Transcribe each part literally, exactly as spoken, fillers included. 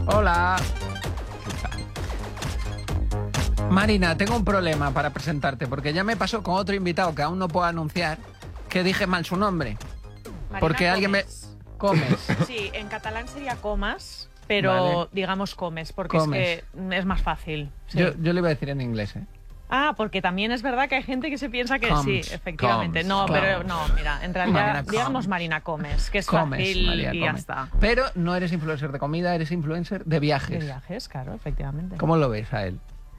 Hola. Marina, tengo un problema para presentarte, porque ya me pasó con otro invitado que aún no puedo anunciar, que dije mal su nombre. Marina Porque alguien me... Comes. Sí, en catalán sería comas, pero Vale. digamos comes, porque Comes. es que es más fácil. Sí. Yo, yo le iba a decir en inglés, ¿eh? Ah, porque también es verdad que hay gente que se piensa que Comes. sí, efectivamente. Comes. No, Comes. pero no, mira, en realidad Marina digamos comes. Marina comes, que es Comes, fácil María, y ya comes. está. Pero no eres influencer de comida, eres influencer de viajes. De viajes, claro, efectivamente. ¿Cómo lo ves a él?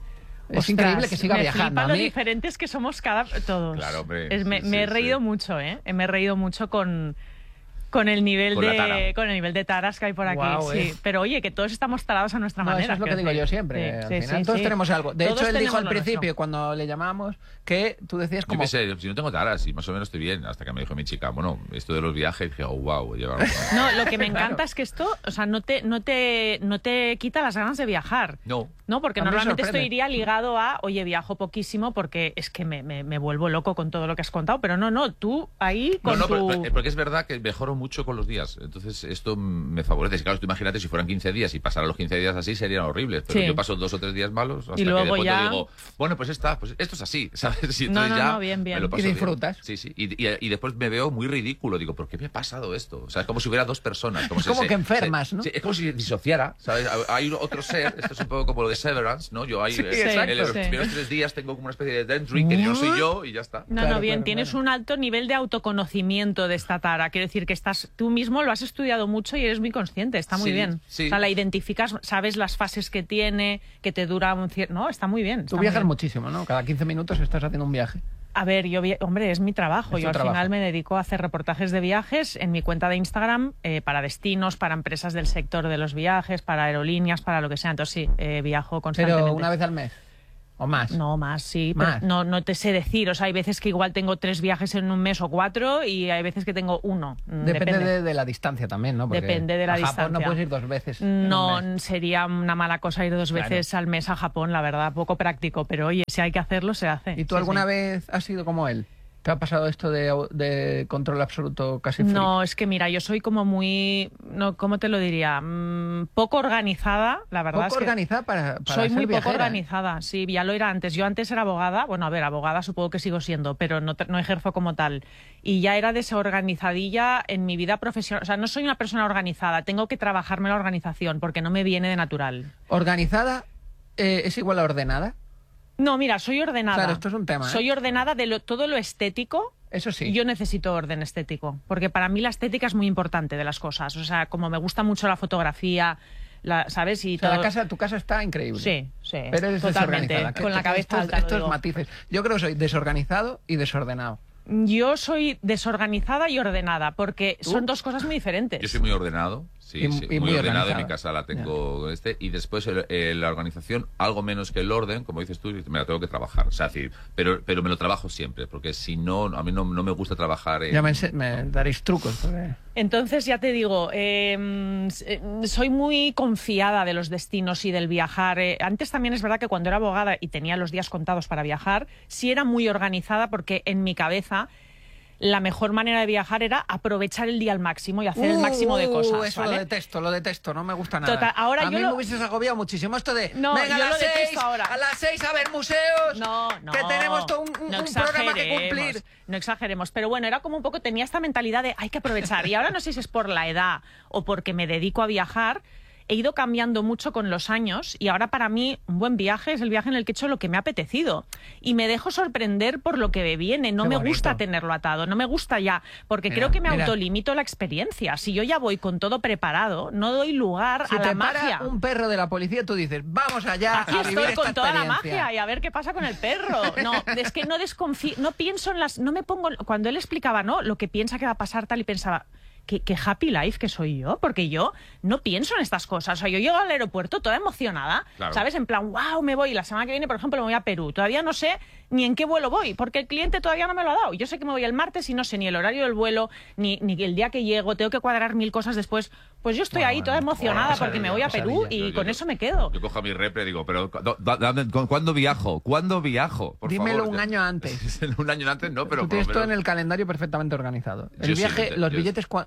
Es Ostras, increíble que siga me viajando. flipa A lo mí, diferentes que somos cada todos. Claro, hombre, Es- me, sí, me he sí, reído sí. mucho, ¿eh? Me he reído mucho con, con el nivel Con la tara. de con el nivel de taras que hay por aquí. Guau, sí. eh. Pero oye, que todos estamos tarados a nuestra no, manera. eso es lo que quiero digo decir. yo siempre. Sí, al sí, final sí, todos sí. tenemos algo. De Todos hecho, él dijo tenemos al lo principio, nuestro. cuando le llamamos, que tú decías Yo como... pensé, si no tengo taras, y más o menos estoy bien, hasta que me dijo mi chica, bueno, esto de los viajes, dije, oh, wow, lleva... No, lo que me Claro. encanta es que esto, o sea, no te, no te, no te quita las ganas de viajar. No. No, porque A mí me normalmente esto sorprende. iría ligado a, oye, viajo poquísimo porque es que me, me, me vuelvo loco con todo lo que has contado, pero no, no, tú ahí con No, no, tu... pero- porque es verdad que mejoro mucho con los días. Entonces, esto me favorece. Claro, tú imagínate si fueran quince días y pasara los quince días así, serían horribles. Pero Sí. yo paso dos o tres días malos hasta Y luego que de pronto ya- digo, bueno, pues está, pues esto es así, ¿sabes? Y No, entonces no, ya no, bien, bien. me lo paso Y bien. disfrutas. Sí, sí. Y, y- y después me veo muy ridículo. Digo, ¿por qué me ha pasado esto? O sea, es como si hubiera dos personas. Como Es si como se- que enfermas, se- ¿no? sí, es como si disociara, ¿sabes? Hay otro ser, esto es un poco como lo de Severance, ¿no? Yo ahí, Sí, eh, exacto. en los Sí. primeros tres días tengo como una especie de daydream que no soy yo y ya está. No, Claro, no, bien, claro, tienes claro. un alto nivel de autoconocimiento de esta tara. Quiero decir que estás tú mismo lo has estudiado mucho y eres muy consciente, está muy Sí, bien. sí. O sea, la identificas, sabes las fases que tiene, que te dura un cierto... No, está muy bien. Tú está muy viajas bien. muchísimo, ¿no? Cada quince minutos estás haciendo un viaje. A ver, yo, vi- hombre, es mi trabajo. Es Yo tu al trabajo. final me dedico a hacer reportajes de viajes en mi cuenta de Instagram eh, para destinos, para empresas del sector de los viajes, para aerolíneas, para lo que sea. Entonces sí, eh, viajo constantemente. Pero una vez al mes. ¿O más? No, más, sí. Más. Pero no, no te sé decir. O sea, hay veces que igual tengo tres viajes en un mes o cuatro y hay veces que tengo uno. Mm, Depende, De, de la distancia también, ¿no? Porque Depende de la a Japón distancia. no puedes ir dos veces. en un No mes. sería una mala cosa ir dos Claro. veces al mes a Japón, la verdad. Poco práctico. Pero oye, si hay que hacerlo, se hace. ¿Y tú Sí, alguna sí. vez has sido como él? ¿Te ha pasado esto de, de control absoluto casi free? No, es que mira, yo soy como muy, no, ¿cómo te lo diría? Mm, poco organizada, la verdad Poco es que organizada para, para soy ser muy poco viajera, ¿eh? organizada. Sí, ya lo era antes. Yo antes era abogada, bueno, a ver, abogada supongo que sigo siendo, pero no, te- no ejerzo como tal. Y ya era desorganizadilla en mi vida profesional. O sea, no soy una persona organizada, tengo que trabajarme la organización porque no me viene de natural. ¿Organizada eh, es igual a ordenada? No, mira, soy ordenada. Claro, esto es un tema, ¿eh? Soy ordenada de lo- todo lo estético. Eso sí. Yo necesito orden estético, porque para mí la estética es muy importante de las cosas. O sea, como me gusta mucho la fotografía, la, ¿sabes? Y O sea, todo... la casa, tu casa está increíble. Sí, sí. Pero eres totalmente. desorganizada. Con la Estos- cabeza alta, lo Estos digo. matices. Yo creo que soy desorganizado y desordenado. Yo soy desorganizada y ordenada, porque ¿Tú? son dos cosas muy diferentes. Yo soy muy ordenado, sí, Y- sí, y muy, muy ordenado. En organizada. mi casa la tengo con este. Y después el- el- la organización, algo menos que el orden, como dices tú, me la tengo que trabajar. O sea, es decir, pero, pero me lo trabajo siempre, porque si no, a mí no, no me gusta trabajar en... Ya me, ense- me daréis trucos. porque- Entonces, ya te digo, eh, eh, soy muy confiada de los destinos y del viajar. Eh, antes también es verdad que cuando era abogada y tenía los días contados para viajar, sí era muy organizada porque en mi cabeza la mejor manera de viajar era aprovechar el día al máximo y hacer el máximo de Uh, cosas. Eso ¿vale? lo detesto, lo detesto, no me gusta nada. Total, ahora a yo mí lo- me hubieses agobiado muchísimo esto de. No, venga, yo a lo las seis, detesto ahora. a las seis a ver museos. No, no. Que tenemos todo un, un- no un programa que exageremos, cumplir. No exageremos. Pero bueno, era como un poco, tenía esta mentalidad de hay que aprovechar. Y ahora no sé si es por la edad o porque me dedico a viajar. He ido cambiando mucho con los años y ahora para mí un buen viaje es el viaje en el que he hecho lo que me ha apetecido y me dejo sorprender por lo que me viene. No Qué me bonito. gusta tenerlo atado, no me gusta ya, porque Mira, creo que me mira. autolimito la experiencia. Si yo ya voy con todo preparado, no doy lugar Si a la te para magia. un perro de la policía, tú dices, vamos allá Aquí a vivir estoy esta con toda la experiencia. magia y a ver qué pasa con el perro. No, es que no desconfío, no pienso en las, no me pongo, cuando él explicaba, ¿no? Lo que piensa que va a pasar tal y pensaba, ¿qué, qué happy life que soy yo? Porque yo no pienso en estas cosas. O sea, yo llego al aeropuerto toda emocionada, Claro. ¿sabes? En plan, wow, me voy. La semana que viene, por ejemplo, me voy a Perú. Todavía no sé ni en qué vuelo voy, porque el cliente todavía no me lo ha dado. Yo sé que me voy el martes y no sé ni el horario del vuelo, ni, ni el día que llego. Tengo que cuadrar mil cosas después. Pues yo estoy Bueno, ahí toda bueno, emocionada bueno, porque me voy a Perú pesadilla. y Yo- yo- con yo- eso me quedo. Yo cojo a mi repre y digo, pero do- da- dame- ¿cu- ¿cuándo viajo? ¿Cuándo viajo? Por Dímelo favor. un año antes. un año antes no, pero... Tú tienes pero- todo en el calendario perfectamente organizado. El Yo sí, viaje, yo- los yo- billetes, cua-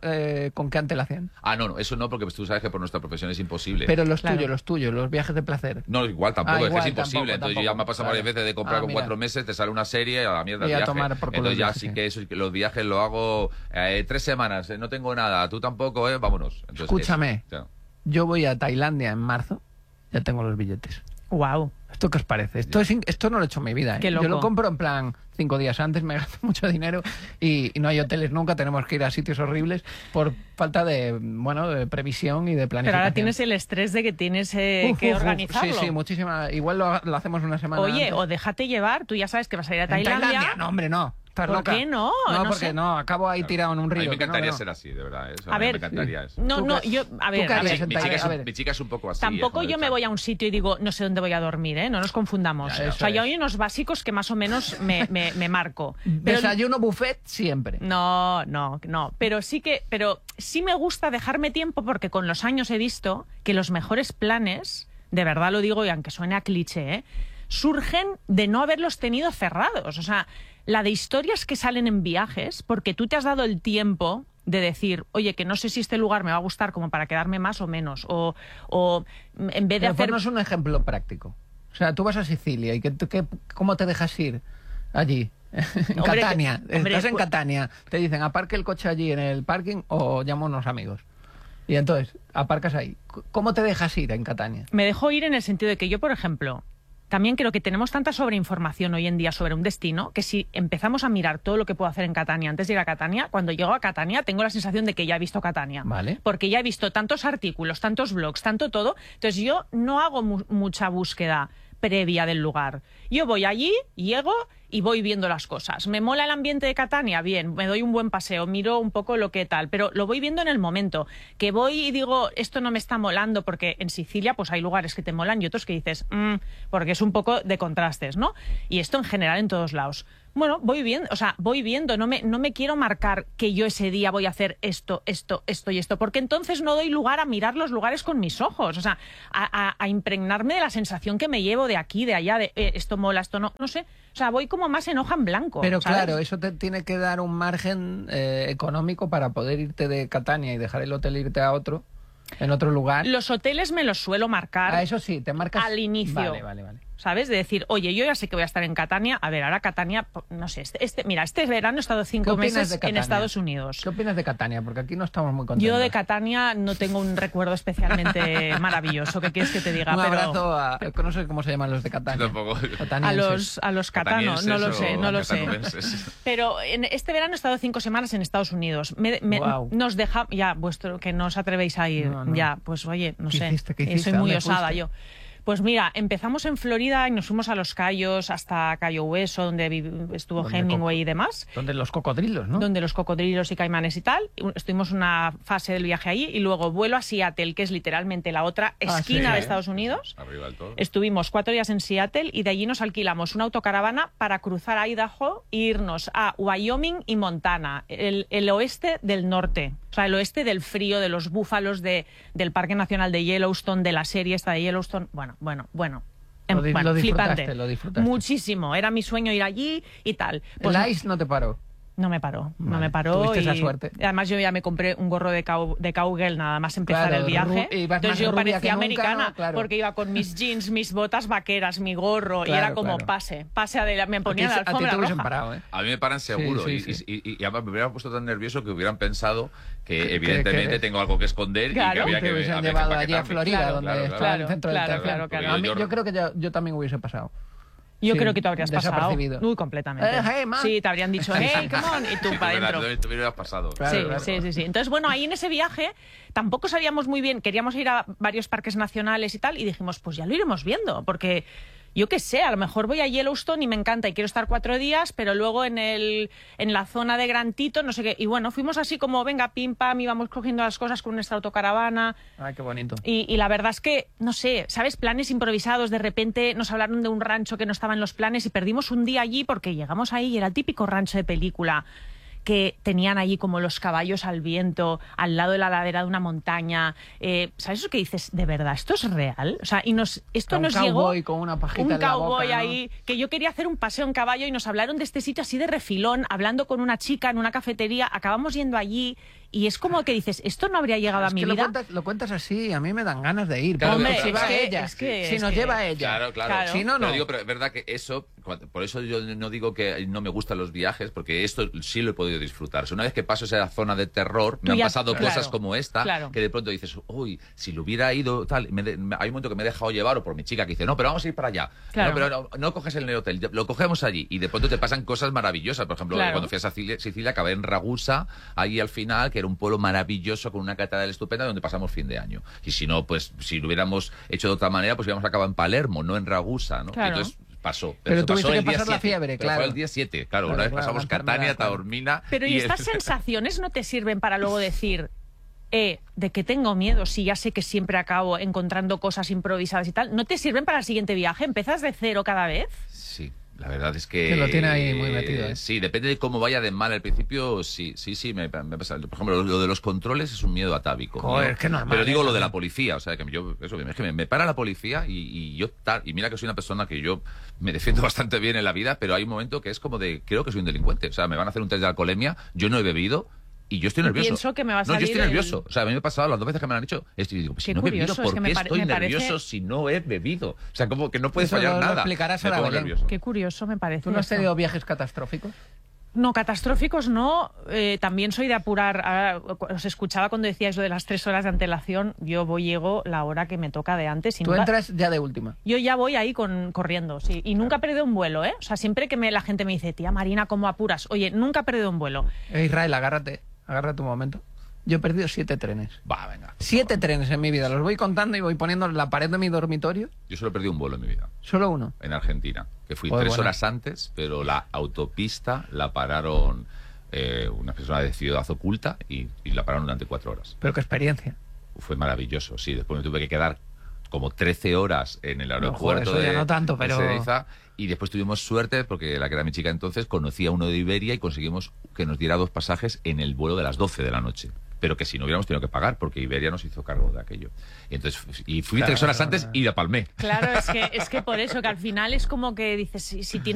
eh, con qué antelación? Ah, no, no, eso no, porque pues, tú sabes que por nuestra profesión es imposible. Pero los Claro. tuyos, los tuyos, los viajes de placer. No, igual tampoco, Ah, es que igual, es imposible. tampoco, Entonces tampoco. ya me ha pasado varias Vale. veces de comprar Ah, con mira. cuatro meses, te sale una serie a la mierda Y el a viaje. tomar por culo Entonces el ya viaje, sí sí. que eso, los viajes lo hago eh, tres semanas, eh, no tengo nada, tú tampoco, eh, vámonos. Entonces, Escúchame. eso, ya. Yo voy a Tailandia en marzo, ya tengo los billetes. Wow. ¿Esto qué os parece? Esto, es in- esto no lo he hecho en mi vida. ¿eh? Qué loco. Yo lo compro en plan cinco días antes, me gasto mucho dinero y, y no hay hoteles nunca, tenemos que ir a sitios horribles por falta de, bueno, de previsión y de planificación. Pero ahora tienes el estrés de que tienes eh, Uf, que uf, uf. organizarlo. Sí, sí, muchísima. Igual lo, lo hacemos una semana Oye, antes. o déjate llevar, tú ya sabes que vas a ir a ¿En Tailandia. No, hombre, no. ¿Estás ¿Por loca? qué no? No, No porque sé. no, acabo ahí tirado en un A río. mí me que no, encantaría no. ser así, de verdad. Eso, A mí ver, me encantaría eso. no, ¿Tú no, qué- yo, a tú ver, qué a harías ver, en Mi chica, es A un, ver. mi chica es un poco así. tampoco es yo como me de voy a un sitio y digo, no sé dónde voy a dormir, ¿eh? No nos confundamos. Ya, ya. O sea, Eso yo es. hay unos básicos que más o menos me, me, me marco. Pero Desayuno buffet siempre. no, no, no. Pero sí que, pero sí me gusta dejarme tiempo porque con los años he visto que los mejores planes, de verdad lo digo y aunque suene a cliché, ¿eh? surgen de no haberlos tenido cerrados. O sea, la de historias que salen en viajes, porque tú te has dado el tiempo de decir, oye, que no sé si este lugar me va a gustar como para quedarme más o menos, o, o en vez de Pero hacer... ponnos un ejemplo práctico. O sea, tú vas a Sicilia y que, tú- que- ¿cómo te dejas ir allí? En Hombre, Catania. que- hombre, Estás en pues- Catania. Te dicen, aparque el coche allí en el parking o llamo a unos amigos. Y entonces, aparcas ahí. C- ¿Cómo te dejas ir en Catania? Me dejo ir en el sentido de que yo, por ejemplo, también creo que tenemos tanta sobreinformación hoy en día sobre un destino que si empezamos a mirar todo lo que puedo hacer en Catania antes de ir a Catania, cuando llego a Catania tengo la sensación de que ya he visto Catania. Vale. Porque ya he visto tantos artículos, tantos blogs, tanto todo. Entonces yo no hago mu- mucha búsqueda previa del lugar. Yo voy allí, llego y voy viendo las cosas. ¿Me mola el ambiente de Catania? Bien, me doy un buen paseo, miro un poco lo que tal, pero lo voy viendo en el momento. Que voy y digo, esto no me está molando, porque en Sicilia pues hay lugares que te molan y otros que dices, "Mm", porque es un poco de contrastes, ¿no? Y esto en general en todos lados. Bueno, voy viendo, o sea, voy viendo, no me, no me quiero marcar que yo ese día voy a hacer esto, esto, esto y esto, porque entonces no doy lugar a mirar los lugares con mis ojos, o sea, a, a- a impregnarme de la sensación que me llevo de aquí, de allá, de eh, esto mola, esto no, no sé, o sea, voy como más en hoja en blanco. Pero ¿sabes? claro, eso te tiene que dar un margen eh, económico para poder irte de Catania y dejar el hotel e irte a otro, en otro lugar. Los hoteles me los suelo marcar. Ah, eso sí, te marcas... al inicio. Vale, vale, vale. ¿Sabes? De decir, oye, yo ya sé que voy a estar en Catania. A ver, ahora Catania, po- no sé, este, este- mira, este verano he estado ¿Qué cinco opinas meses de en Catania? Estados Unidos. ¿Qué opinas de Catania? Porque aquí no estamos muy contentos. Yo de Catania no tengo un recuerdo especialmente maravilloso. ¿Qué quieres que te diga? Un Pero abrazo a... No sé cómo se llaman los de Catania. Tampoco. a Catanienses. los, a los catanos, no lo Catanienses sé, o no lo sé. catanuenses. Pero en este verano he estado cinco semanas en Estados Unidos. Me- me- Guau. Nos deja, ya, vuestro, que no os atrevéis a ir. No, no. Ya, pues oye, no ¿Qué sé. hiciste? ¿Qué Eh, hiciste? Soy muy ¿Dónde osada fuiste? yo. Pues mira, empezamos en Florida y nos fuimos a Los Cayos, hasta Cayo Hueso, donde vi- estuvo Donde Hemingway co- y demás. Donde los cocodrilos, ¿no? Donde los cocodrilos y caimanes y tal. Estuvimos una fase del viaje allí y luego vuelo a Seattle, que es literalmente la otra Ah, esquina sí. de Estados Unidos. Arriba del todo. Estuvimos cuatro días en Seattle y de allí nos alquilamos una autocaravana para cruzar a Idaho e irnos a Wyoming y Montana, el, el oeste del norte. O sea, el oeste del frío, de los búfalos, de, del Parque Nacional de Yellowstone, de la serie esta de Yellowstone. Bueno, bueno, bueno. Lo di- Bueno, lo disfrutaste, flipante. lo disfrutaste. Muchísimo. Era mi sueño ir allí y tal. Pues el ICE no te paró. no me paró, no Vale, me paró. tuviste y esa suerte. Además yo ya me compré un gorro de, cow, de cowgirl nada más empezar Claro, el viaje. ru- y vas Entonces más yo rubia parecía que nunca, americana ¿no? Claro. porque iba con mis jeans, mis botas vaqueras, mi gorro y Claro, era como claro. pase, pase adelante. Me ponía A la ti- a ti alfombra te hubiesen roja. parado, ¿eh? A mí me paran seguro Sí, y, sí, sí. y- y- y además me hubiera puesto tan nervioso que hubieran pensado que Que- evidentemente que- tengo algo que esconder Claro. y que había te que, hubiesen había que llevado allí a empaquetarme. Florida, Claro, donde claro, estaba claro. el centro Claro, del terreno. claro, claro. A mí, Yo- yo creo que yo, yo también hubiese pasado. Yo Sí, creo que tú habrías pasado. desapercibido. Uy, completamente. Eh, hey, man. Sí, te habrían dicho, hey, come on, y tú Sí, para tú adentro. hubieras- tú hubieras pasado. Claro, Sí, claro. sí, sí, sí. Entonces, bueno, ahí en ese viaje tampoco sabíamos muy bien, queríamos ir a varios parques nacionales y tal, y dijimos, pues ya lo iremos viendo, porque yo qué sé, a lo mejor voy a Yellowstone y me encanta y quiero estar cuatro días, pero luego en el en la zona de Gran Tito, no sé qué. Y bueno, fuimos así como, venga, pim, pam, íbamos cogiendo las cosas con nuestra autocaravana. Ay, qué bonito. Y, y la verdad es que, no sé, ¿sabes? Planes improvisados. De repente nos hablaron de un rancho que no estaba en los planes y perdimos un día allí porque llegamos ahí y era el típico rancho de película que tenían allí como los caballos al viento, al lado de la ladera de una montaña. Eh, ¿Sabes eso que dices? ¿De verdad esto es real? O sea, y nos, esto Un nos cowboy llegó... con una pajita un en la cowboy boca, ¿no? ahí, que yo quería hacer un paseo en caballo y nos hablaron de este sitio así de refilón, hablando con una chica en una cafetería. Acabamos yendo allí y es como que dices, esto no habría llegado es a mi que vida. Lo cuentas, lo cuentas así, a mí me dan ganas de ir. Claro, Hombre, pero- si va es que- ella, es que- si es nos que- lleva ella. Claro, claro. Claro. Si no, no. Pero digo, pero es verdad que eso, cuando- por eso yo no digo que no me gustan los viajes, porque esto sí lo he podido disfrutar. O sea, una vez que paso esa zona de terror, me Tú han ya- pasado claro, cosas como esta, claro. que de pronto dices, uy, si lo hubiera ido, tal. Me de- me- hay un momento que me he dejado llevar, o por mi chica que dice, no, pero vamos a ir para allá. Claro. No, pero no, no coges el hotel, lo cogemos allí. Y de pronto te pasan cosas maravillosas. Por ejemplo, Claro. cuando fui a Sicilia, Sicilia, acabé en Ragusa, ahí al final, que era un pueblo maravilloso con una catedral estupenda donde pasamos fin de año. Y si no, pues si lo hubiéramos hecho de otra manera, pues hubiéramos acabado en Palermo, no en Ragusa, ¿no? Claro. Entonces pasó. Pero eso tuviste pasó que el día pasar la siete, fiebre, pero claro. fue el día siete, claro. Claro, Una vez claro, pasamos la enfermedad, Catania, claro. Taormina... Pero ¿y y estas el- sensaciones no te sirven para luego decir, eh, de que tengo miedo, si ya sé que siempre acabo encontrando cosas improvisadas y tal? ¿No te sirven para el siguiente viaje? ¿Empiezas de cero cada vez? Sí, la verdad es que... Que lo tiene ahí muy metido, ¿eh? Sí, depende de cómo vaya de mal al principio, sí, sí, sí, me, me pasa. Por ejemplo, lo de los controles es un miedo atávico. Joder, ¿no? es que normal, Pero digo ¿eh? lo de la policía, o sea, que yo, eso, es que me, me para la policía y, y yo tal, y mira que soy una persona que yo me defiendo bastante bien en la vida, pero hay un momento que es como de, creo que soy un delincuente, o sea, me van a hacer un test de alcoholemia, yo no he bebido, y yo estoy nervioso. Pienso que me va a No, yo salir estoy el- nervioso. O sea, a mí me ha pasado las dos veces que me lo han dicho. Estoy, digo, pues si Qué no he bebido, curioso, es ¿por que qué me pare- estoy me parece- nervioso si no he bebido? O sea, como que no puede Eso fallar lo- lo nada. explicarás Me a la pongo Belén. nervioso. Qué curioso me parece. ¿Tú no has esto. tenido viajes catastróficos? No, catastróficos no. Eh, también soy de apurar. Ahora, os escuchaba cuando decíais lo de las tres horas de antelación. Yo voy, llego la hora que me toca de antes. Y Tú nunca- entras ya de última. Yo ya voy ahí con, corriendo, sí. Y nunca he perdido un vuelo, ¿eh? O sea, siempre que me, la gente me dice, tía Marina, ¿cómo apuras? Oye, nunca he perdido un vuelo. Eh, Israel, agárrate, agárrate un momento. Yo he perdido siete trenes. Va, venga. Siete trenes en mi vida. Los voy contando y voy poniendo en la pared de mi dormitorio. Yo solo he perdido un vuelo en mi vida. Solo uno. En Argentina. Que fui Joder, tres bueno. horas antes, pero la autopista la pararon eh, una persona de Ciudad Oculta y, y la pararon durante cuatro horas. Pero qué experiencia. Fue maravilloso, sí. Después me tuve que quedar como trece horas en el aeropuerto joder, eso ya de, no tanto, de pero- Ezeiza, y después tuvimos suerte porque la que era mi chica entonces conocía a uno de Iberia y conseguimos que nos diera dos pasajes en el vuelo de las doce de la noche. Pero que si no hubiéramos tenido que pagar porque Iberia nos hizo cargo de aquello. Y entonces y fui Claro, tres horas claro, antes claro. y la palmé. Claro, es que, es que por eso, que al final es como que dices, si, si tienes